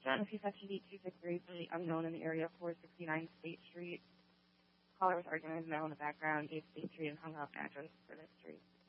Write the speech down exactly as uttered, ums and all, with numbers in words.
on C S T V two six three for the unknown in the area of four sixty-nine State Street. Caller was arguing with male in the background, gave State Street and hung up address for this street.